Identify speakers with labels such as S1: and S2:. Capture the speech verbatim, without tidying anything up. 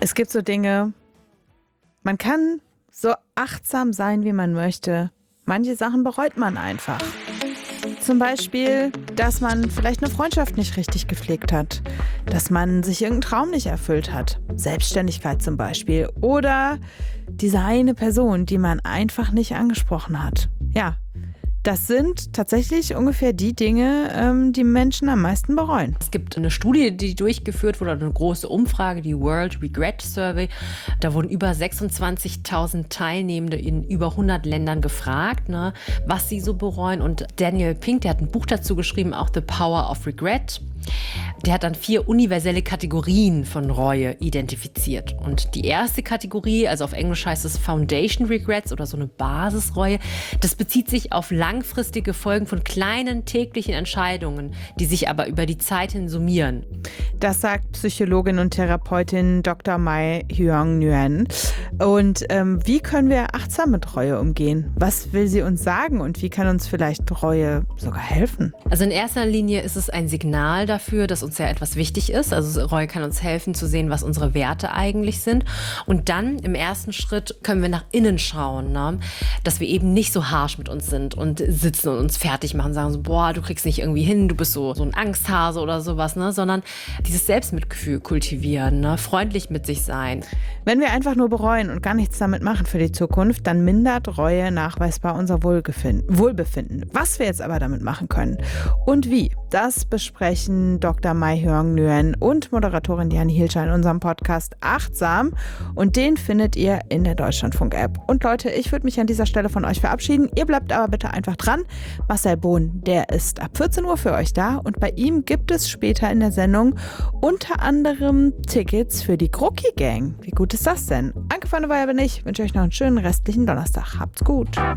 S1: Es gibt so Dinge, man kann so achtsam sein, wie man möchte. Manche Sachen bereut man einfach. Zum Beispiel, dass man vielleicht eine Freundschaft nicht richtig gepflegt hat. Dass man sich irgendeinen Traum nicht erfüllt hat. Selbstständigkeit zum Beispiel. Oder diese eine Person, die man einfach nicht angesprochen hat. Ja, das sind tatsächlich ungefähr die Dinge, ähm, die Menschen am meisten bereuen.
S2: Es gibt eine Studie, die durchgeführt wurde, eine große Umfrage, die World Regret Survey. Da wurden über sechsundzwanzigtausend Teilnehmende in über hundert Ländern gefragt, ne, was sie so bereuen. Und Daniel Pink, der hat ein Buch dazu geschrieben, auch The Power of Regret. Der hat dann vier universelle Kategorien von Reue identifiziert. Und die erste Kategorie, also auf Englisch heißt es Foundation Regrets oder so eine Basisreue, das bezieht sich auf langfristige Folgen von kleinen täglichen Entscheidungen, die sich aber über die Zeit hin summieren.
S1: Das sagt Psychologin und Therapeutin Doktor Mai Hyung Nguyen. Und ähm, wie können wir achtsam mit Reue umgehen? Was will sie uns sagen und wie kann uns vielleicht Reue sogar helfen?
S2: Also in erster Linie ist es ein Signal dafür, dass uns ja etwas wichtig ist. Also Reue kann uns helfen zu sehen, was unsere Werte eigentlich sind. Und dann im ersten Schritt können wir nach innen schauen, ne? Dass wir eben nicht so harsch mit uns sind und sitzen und uns fertig machen, sagen so, boah, du kriegst nicht irgendwie hin, du bist so, so ein Angsthase oder sowas, ne? Sondern dieses Selbstmitgefühl kultivieren, ne? Freundlich mit sich sein.
S1: Wenn wir einfach nur bereuen und gar nichts damit machen für die Zukunft, dann mindert Reue nachweisbar unser Wohlbefinden. Was wir jetzt aber damit machen können und wie, das besprechen Doktor Mai Hyung Nguyen und Moderatorin Diane Hielscher in unserem Podcast Achtsam. Und den findet ihr in der Deutschlandfunk-App. Und Leute, ich würde mich an dieser Stelle von euch verabschieden. Ihr bleibt aber bitte einfach dran. Marcel Bohn, der ist ab vierzehn Uhr für euch da. Und bei ihm gibt es später in der Sendung unter anderem Tickets für die Grucki Gang. Wie gut ist das denn? Anke von der Weyer bin ich. Wünsche euch noch einen schönen restlichen Donnerstag. Habt's gut.